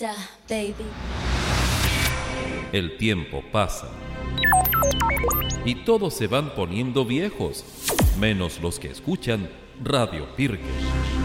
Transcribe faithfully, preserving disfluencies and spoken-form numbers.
Da, baby. El tiempo pasa y todos se van poniendo viejos, menos los que escuchan Radio Pirque.